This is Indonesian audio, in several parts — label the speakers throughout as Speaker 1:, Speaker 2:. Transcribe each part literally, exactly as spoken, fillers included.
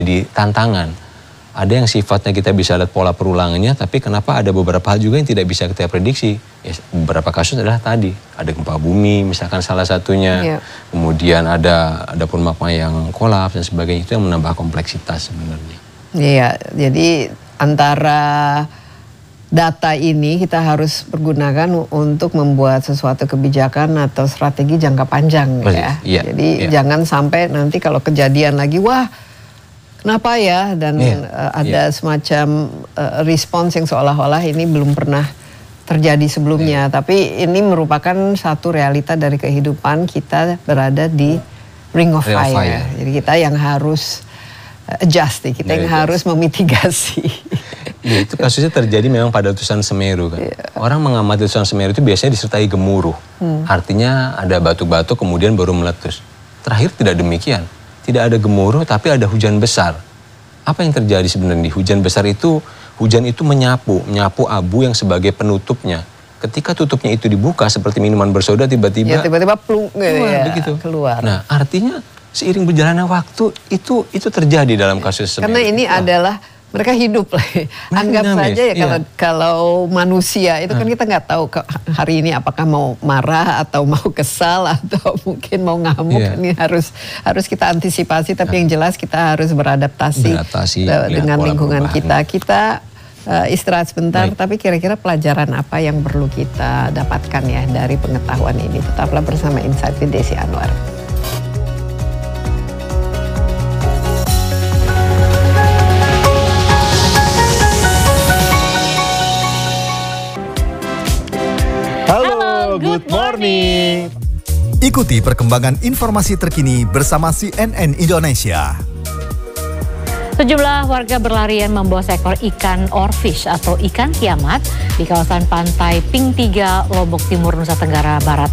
Speaker 1: Jadi tantangan. Ada yang sifatnya kita bisa lihat pola perulangannya, tapi kenapa ada beberapa hal juga yang tidak bisa kita prediksi. Ya, beberapa kasus adalah tadi, ada gempa bumi misalkan salah satunya, yeah. kemudian ada ada pun magma yang kolaps dan sebagainya, itu yang menambah kompleksitas sebenarnya.
Speaker 2: Iya, jadi antara data ini kita harus pergunakan untuk membuat sesuatu kebijakan atau strategi jangka panjang. Persis, ya. Iya, jadi iya. jangan sampai nanti kalau kejadian lagi, wah kenapa ya, dan yeah, uh, ada yeah. semacam uh, respons yang seolah-olah ini belum pernah terjadi sebelumnya. Yeah. Tapi ini merupakan satu realita dari kehidupan kita berada di ring of, ring fire. of fire. Jadi kita yang harus uh, adjust, kita yeah, yang yeah. harus memitigasi.
Speaker 1: Ya, itu kasusnya terjadi memang pada letusan Semeru kan. Yeah. Orang mengamati letusan Semeru itu biasanya disertai gemuruh. Hmm. Artinya ada batu-batu kemudian baru meletus. Terakhir tidak demikian. Tidak ada gemuruh tapi ada hujan besar. Apa yang terjadi sebenarnya? Hujan besar itu, hujan itu menyapu, menyapu abu yang sebagai penutupnya. Ketika tutupnya itu dibuka seperti minuman bersoda, tiba-tiba
Speaker 2: ya, tiba-tiba plung
Speaker 1: keluar, ya, begitu.
Speaker 2: keluar.
Speaker 1: Nah, artinya seiring berjalannya waktu itu itu terjadi dalam kasus Semeru.
Speaker 2: Karena ini nah. adalah mereka hidup lah. Anggap dinamis, saja ya kalau iya. kalau manusia itu kan kita nggak tahu hari ini apakah mau marah atau mau kesal atau mungkin mau ngamuk. Iya. Ini harus harus kita antisipasi. Tapi nah. yang jelas kita harus beradaptasi, beradaptasi dengan lingkungan kita. Kita uh, istirahat sebentar. Baik. Tapi kira-kira pelajaran apa yang perlu kita dapatkan ya dari pengetahuan ini? Tetaplah bersama Insight with Desi Anwar.
Speaker 3: Good morning. Ikuti perkembangan informasi terkini bersama C N N Indonesia.
Speaker 4: Sejumlah warga berlarian membawa seekor ikan orfish atau ikan kiamat di kawasan pantai Ping tiga, Lombok Timur, Nusa Tenggara Barat.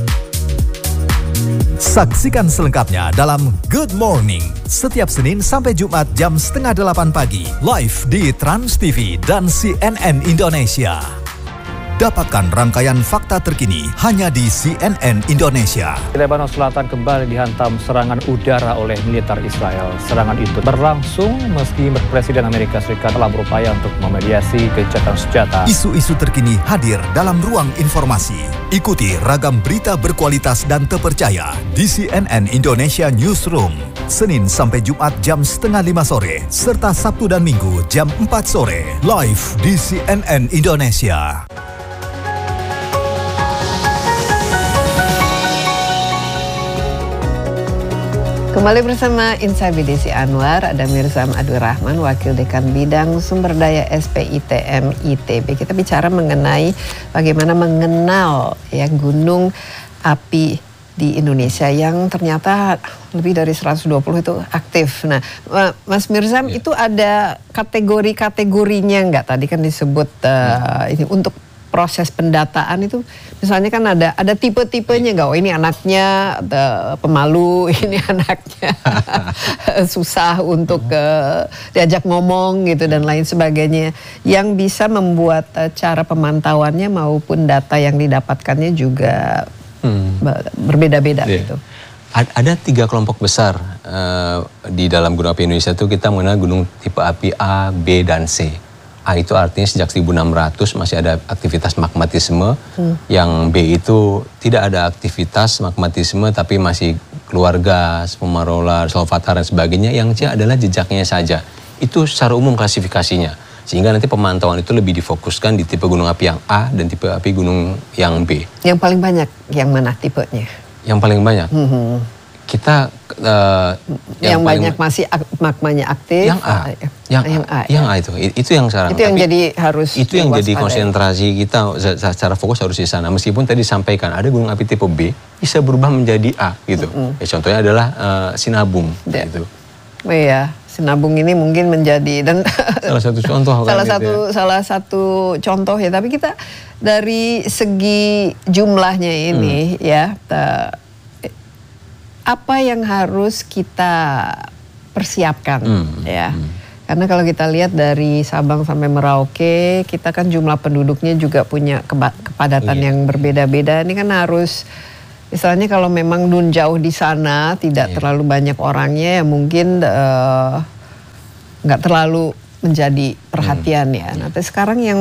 Speaker 3: Saksikan selengkapnya dalam Good Morning setiap Senin sampai Jumat jam setengah delapan pagi live di Trans T V dan C N N Indonesia. Dapatkan rangkaian fakta terkini hanya di C N N Indonesia.
Speaker 5: Lebanon Selatan kembali dihantam serangan udara oleh militer Israel. Serangan itu berlangsung meski Presiden Amerika Serikat telah berupaya untuk memediasi gencatan senjata.
Speaker 3: Isu-isu terkini hadir dalam ruang informasi. Ikuti ragam berita berkualitas dan terpercaya di C N N Indonesia Newsroom. Senin sampai Jumat jam setengah lima sore, serta Sabtu dan Minggu jam empat sore. Live di C N N Indonesia.
Speaker 2: Kembali bersama Insight with Desi Anwar, ada Mirzam Abdul Rahman, Wakil Dekan Bidang Sumber Daya S P I T M I T B. Kita bicara mengenai bagaimana mengenal ya gunung api di Indonesia yang ternyata lebih dari seratus dua puluh itu aktif. Nah, Mas Mirzam, ya. itu ada kategori-kategorinya nggak? Tadi kan disebut uh, ini untuk proses pendataan itu, misalnya kan ada ada tipe-tipenya nggak? Oh, ini anaknya the, pemalu, ini anaknya susah untuk uh, diajak ngomong gitu dan lain sebagainya. Yang bisa membuat uh, cara pemantauannya maupun data yang didapatkannya juga hmm. berbeda-beda yeah. gitu.
Speaker 1: Ada tiga kelompok besar uh, di dalam gunung api Indonesia itu kita mengenal gunung tipe api A, B, dan C. A itu artinya sejak seribu enam ratus masih ada aktivitas magmatisme, hmm. yang B itu tidak ada aktivitas magmatisme tapi masih keluar gas, pemarola, solvatar dan sebagainya. Yang C adalah jejaknya saja. Itu secara umum klasifikasinya. Sehingga nanti pemantauan itu lebih difokuskan di tipe gunung api yang A dan tipe api gunung yang B.
Speaker 2: Yang paling banyak yang mana tipenya?
Speaker 1: Yang paling banyak? Hmm. Kita uh,
Speaker 2: yang, yang banyak masih ak magmanya aktif.
Speaker 1: Yang A, yang, yang A, yang A itu, itu yang sekarang.
Speaker 2: Itu yang
Speaker 1: Tapi
Speaker 2: jadi harus.
Speaker 1: Itu yang jadi konsentrasi kita secara fokus harus di sana. Meskipun tadi disampaikan ada gunung api tipe B bisa berubah menjadi A gitu. Mm-hmm. Ya, contohnya adalah uh, Sinabung.
Speaker 2: Ya.
Speaker 1: Gitu.
Speaker 2: Oh iya, Sinabung ini mungkin menjadi dan
Speaker 1: salah satu contoh.
Speaker 2: salah
Speaker 1: kan
Speaker 2: satu
Speaker 1: gitu ya. salah
Speaker 2: satu contoh ya. Tapi kita dari segi jumlahnya ini hmm. ya. Ta, apa yang harus kita persiapkan hmm, ya hmm. karena kalau kita lihat dari Sabang sampai Merauke kita kan jumlah penduduknya juga punya kepadatan yeah. yang berbeda-beda. Ini kan harus misalnya kalau memang nun jauh di sana tidak yeah. terlalu banyak orangnya ya mungkin uh, nggak terlalu menjadi perhatian hmm. ya. Nah, tapi sekarang yang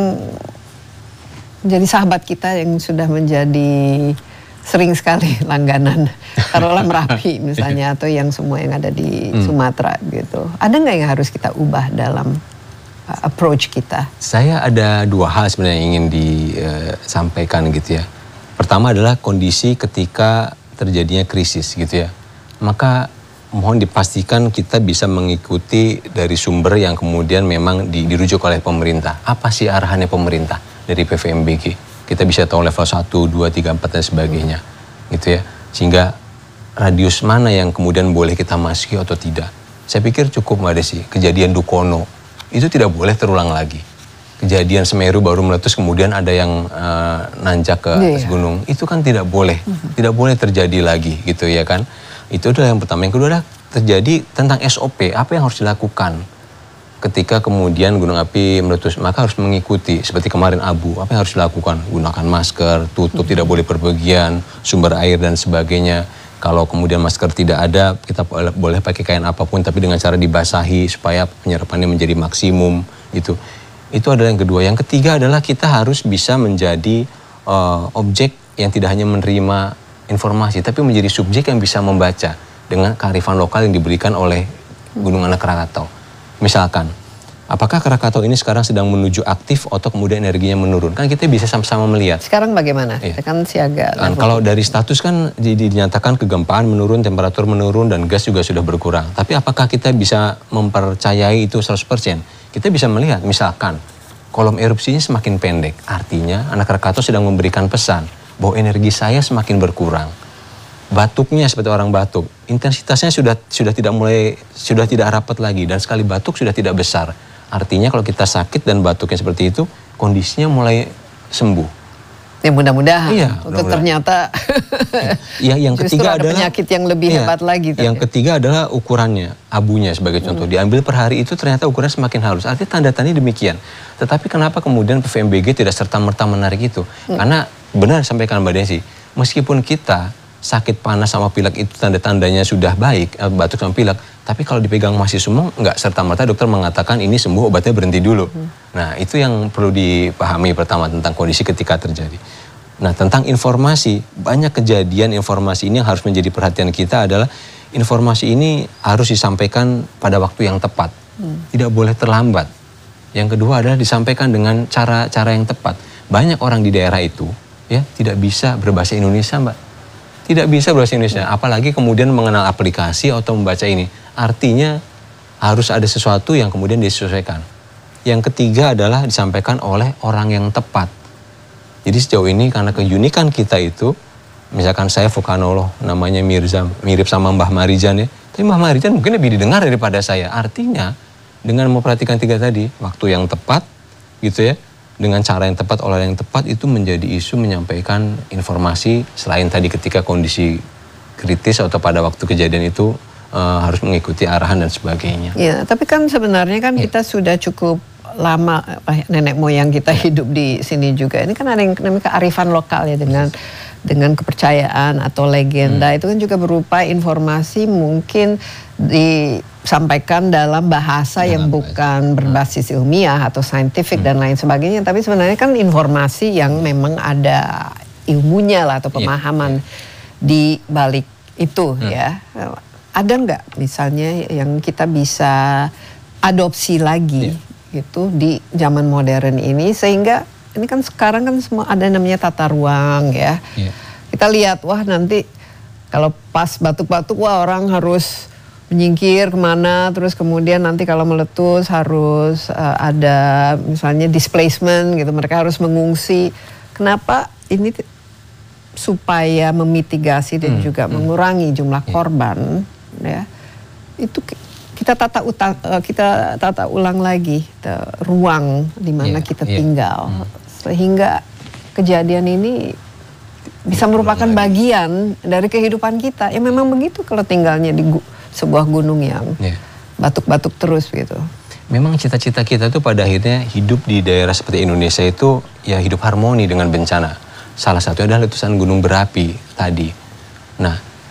Speaker 2: menjadi sahabat kita yang sudah menjadi sering sekali langganan, taruhlah Merapi misalnya, atau yang semua yang ada di hmm. Sumatera gitu. Ada nggak yang harus kita ubah dalam uh, approach kita? Saya ada dua hal sebenarnya yang ingin disampaikan uh, gitu ya. Pertama adalah kondisi ketika terjadinya krisis gitu ya. Maka mohon dipastikan kita bisa mengikuti dari sumber yang kemudian memang dirujuk oleh pemerintah. Apa sih arahannya pemerintah dari P V M B G? Kita bisa tahu level satu, dua, tiga, empat dan sebagainya. Gitu ya. Sehingga radius mana yang kemudian boleh kita masuki atau tidak. Saya pikir cukup Mbak Desi, kejadian Dukono itu tidak boleh terulang lagi. Kejadian Semeru baru meletus kemudian ada yang uh, nanjak ke atas yeah. gunung. Itu kan tidak boleh. Mm-hmm. Tidak boleh terjadi lagi gitu ya kan. Itu adalah yang pertama. Yang kedua adalah terjadi tentang S O P. Apa yang harus dilakukan ketika kemudian gunung api meletus? Maka harus mengikuti. Seperti kemarin Abu. Apa yang harus dilakukan? Gunakan masker, tutup, mm-hmm. tidak boleh berpergian, sumber air dan sebagainya. Kalau kemudian masker tidak ada, kita boleh pakai kain apapun. Tapi dengan cara dibasahi supaya penyerapannya menjadi maksimum. Gitu. Itu adalah yang kedua. Yang ketiga adalah kita harus bisa menjadi uh, objek yang tidak hanya menerima informasi, tapi menjadi subjek yang bisa membaca dengan kearifan lokal yang diberikan oleh Gunung Anak Krakatau. Misalkan, apakah Krakatau ini sekarang sedang menuju aktif atau kemudian energinya menurun? Kan kita bisa sama-sama melihat. Sekarang bagaimana? Iya. Kita kan siaga. Kan, kalau dari status kan dinyatakan kegempaan menurun, temperatur menurun, dan gas juga sudah berkurang. Tapi apakah kita bisa mempercayai itu seratus persen? Kita bisa melihat, misalkan, kolom erupsinya semakin pendek. Artinya, Anak Krakatau sedang memberikan pesan bahwa energi saya semakin berkurang. Batuknya seperti orang batuk, intensitasnya sudah sudah tidak mulai sudah tidak rapat lagi, dan sekali batuk sudah tidak besar. Artinya kalau kita sakit dan batuknya seperti itu, kondisinya mulai sembuh. Ya mudah-mudahan. Iya, mudah ternyata ya, yang ketiga ada adalah penyakit yang lebih iya, hebat lagi. Yang ya. ketiga adalah ukurannya, abunya sebagai contoh. Hmm. Diambil per hari itu ternyata ukurannya semakin halus. Artinya tanda-tandanya demikian. Tetapi kenapa kemudian P V M B G tidak serta-merta menarik itu? Hmm. Karena benar sampaikan Mbak Desi, meskipun kita sakit panas sama pilek itu tanda-tandanya sudah baik, batuk sama pilek, tapi kalau dipegang masih semua, nggak serta-merta dokter mengatakan ini sembuh, obatnya berhenti dulu. Hmm. Nah, itu yang perlu dipahami pertama tentang kondisi ketika terjadi. Nah, tentang informasi, banyak kejadian informasi ini yang harus menjadi perhatian kita adalah informasi ini harus disampaikan pada waktu yang tepat. Hmm. Tidak boleh terlambat. Yang kedua adalah disampaikan dengan cara-cara yang tepat. Banyak orang di daerah itu ya tidak bisa berbahasa Indonesia, Mbak. Tidak bisa berbahasa Indonesia, apalagi kemudian mengenal aplikasi atau membaca ini. Artinya harus ada sesuatu yang kemudian disesuaikan. Yang ketiga adalah disampaikan oleh orang yang tepat. Jadi sejauh ini karena keunikan kita itu, misalkan saya vulkanolog, namanya Mirza, mirip sama Mbah Marijan ya. Tapi Mbah Marijan mungkin lebih didengar daripada saya. Artinya dengan memperhatikan tiga tadi, waktu yang tepat gitu ya, dengan cara yang tepat, oleh yang tepat, itu menjadi isu menyampaikan informasi selain tadi ketika kondisi kritis atau pada waktu kejadian itu uh, harus mengikuti arahan dan sebagainya. Ya, tapi kan sebenarnya kan ya. Kita sudah cukup lama, nenek moyang kita hidup di sini juga. Ini kan ada yang namanya kearifan lokal ya, dengan dengan kepercayaan atau legenda. Hmm. Itu kan juga berupa informasi mungkin disampaikan dalam bahasa dalam yang bukan bahasa. berbasis ilmiah atau saintifik hmm. dan lain sebagainya. Tapi sebenarnya kan informasi yang memang ada ilmunya lah atau pemahaman yeah. di balik itu hmm. ya. Ada nggak misalnya yang kita bisa adopsi lagi yeah. gitu di zaman modern ini, sehingga ini kan sekarang kan semua ada namanya tata ruang ya. Yeah. Kita lihat, wah nanti kalau pas batuk-batuk, wah orang harus menyingkir kemana, terus kemudian nanti kalau meletus harus uh, ada misalnya displacement gitu, mereka harus mengungsi. Kenapa ini supaya memitigasi dan hmm. juga hmm. mengurangi jumlah korban yeah. ya, itu kita tata utang, kita tata ulang lagi ruang di mana yeah, kita yeah. tinggal mm. sehingga kejadian ini bisa merupakan bagian dari kehidupan kita. Ya memang begitu kalau tinggalnya di gu, sebuah gunung yang yeah. batuk-batuk terus gitu. Memang cita-cita kita tuh pada akhirnya hidup di daerah seperti Indonesia itu ya hidup harmoni dengan bencana. Salah satunya adalah letusan gunung berapi tadi. Nah,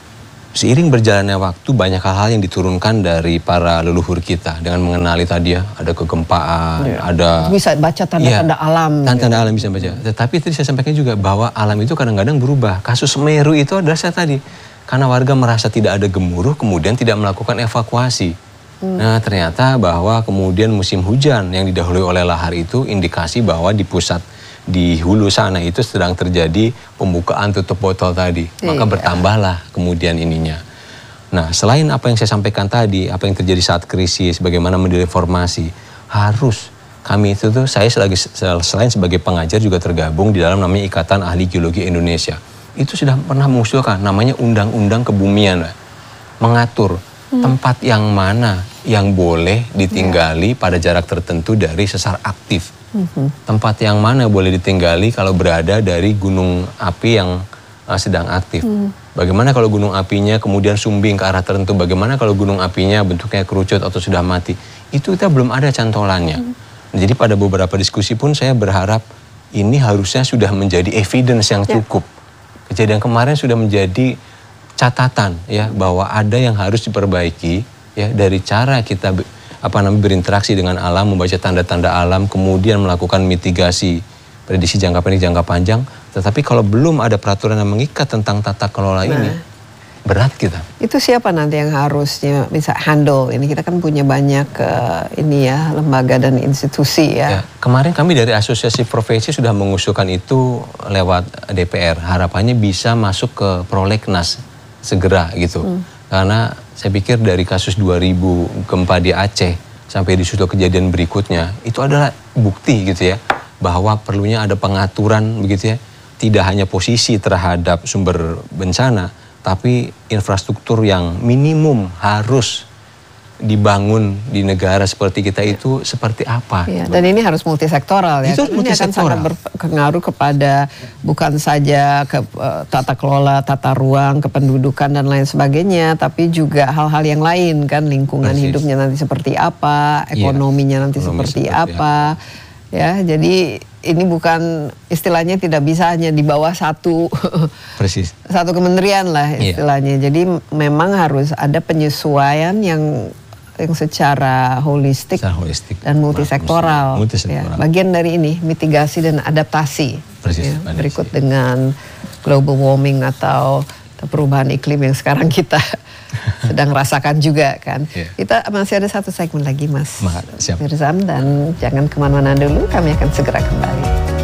Speaker 1: seiring berjalannya waktu banyak hal-hal yang diturunkan dari para leluhur kita dengan mengenali tadi ya, ada kegempaan, ya. ada
Speaker 2: bisa baca tanda-tanda ya, alam.
Speaker 1: Tanda-tanda gitu. Alam bisa baca. Tetapi tadi saya sampaikan juga bahwa alam itu kadang-kadang berubah. Kasus Semeru itu adalah saya tadi karena warga merasa tidak ada gemuruh, kemudian tidak melakukan evakuasi. Hmm. Nah ternyata bahwa kemudian musim hujan yang didahului oleh lahar itu indikasi bahwa di pusat di hulu sana itu sedang terjadi pembukaan tutup botol tadi. Maka iya. bertambahlah kemudian ininya. Nah selain apa yang saya sampaikan tadi, apa yang terjadi saat krisis, bagaimana mendidik informasi, harus kami itu tuh, saya selagi, selain sebagai pengajar juga tergabung di dalam namanya Ikatan Ahli Geologi Indonesia. Itu sudah pernah mengusulkan namanya Undang-Undang Kebumian. Mengatur hmm. tempat yang mana yang boleh ditinggali yeah. pada jarak tertentu dari sesar aktif. Mm-hmm. Tempat yang mana boleh ditinggali kalau berada dari gunung api yang uh, sedang aktif. Mm. Bagaimana kalau gunung apinya kemudian sumbing ke arah tertentu? Bagaimana kalau gunung apinya bentuknya kerucut atau sudah mati? Itu kita belum ada cantolannya. Mm. Jadi pada beberapa diskusi pun saya berharap ini harusnya sudah menjadi evidence yang cukup. Yeah. Kejadian kemarin sudah menjadi catatan ya bahwa ada yang harus diperbaiki ya dari cara kita apa namanya berinteraksi dengan alam, membaca tanda-tanda alam, kemudian melakukan mitigasi prediksi jangka pendek, jangka panjang. Tetapi kalau belum ada peraturan yang mengikat tentang tata kelola nah, ini, berat kita.
Speaker 2: Itu siapa nanti yang harusnya bisa handle ini? Kita kan punya banyak uh, ini ya lembaga dan institusi ya. ya.
Speaker 1: Kemarin kami dari Asosiasi Profesi sudah mengusulkan itu lewat D P R. Harapannya bisa masuk ke prolegnas segera gitu. Hmm. Karena saya pikir dari kasus dua ribu gempa di Aceh sampai di suatu kejadian berikutnya itu adalah bukti gitu ya bahwa perlunya ada pengaturan begitu ya, tidak hanya posisi terhadap sumber bencana tapi infrastruktur yang minimum harus dibangun di negara seperti kita itu seperti apa.
Speaker 2: Ya, dan ini harus multisektoral ya.
Speaker 1: Itu
Speaker 2: ini akan sangat berpengaruh kepada bukan saja ke uh, tata kelola, tata ruang, kependudukan dan lain sebagainya, tapi juga hal-hal yang lain kan, lingkungan Persis. hidupnya nanti seperti apa, ekonominya ya, nanti ekonomi seperti, seperti apa. apa. Ya, jadi ini bukan istilahnya tidak bisa hanya di bawah satu Persis. satu kementerian lah istilahnya. Ya. Jadi memang harus ada penyesuaian yang yang secara holistik,
Speaker 1: secara holistik
Speaker 2: dan multisektoral.
Speaker 1: multisektoral.
Speaker 2: Ya, bagian dari ini mitigasi dan adaptasi.
Speaker 1: Persis,
Speaker 2: ya, berikut dengan global warming atau perubahan iklim yang sekarang kita sedang rasakan juga kan. Yeah. Kita masih ada satu segmen lagi Mas Mirzam, dan jangan kemana-mana dulu, kami akan segera kembali.